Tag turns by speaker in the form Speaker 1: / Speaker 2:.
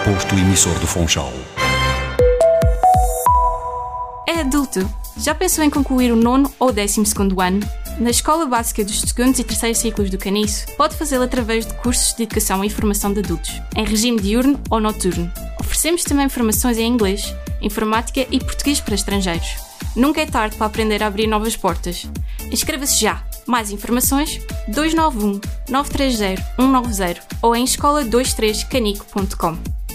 Speaker 1: posto emissor do Funchal.
Speaker 2: É adulto. Já pensou em concluir o 9º ou 12º ano? Na Escola Básica dos 2º e 3º ciclos do Caniço, pode fazê-lo através de cursos de educação e formação de adultos, em regime diurno ou noturno. Oferecemos também formações em inglês, informática e português para estrangeiros. Nunca é tarde para aprender a abrir novas portas. Inscreva-se já! Mais informações 291 930 190 ou em escola23canico.com.